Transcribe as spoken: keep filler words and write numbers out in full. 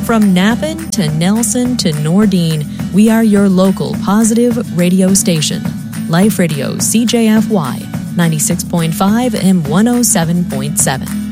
From Napan to Nelson to Nordine, we are your local positive radio station. Life Radio C J F Y, ninety-six point five and one oh seven point seven.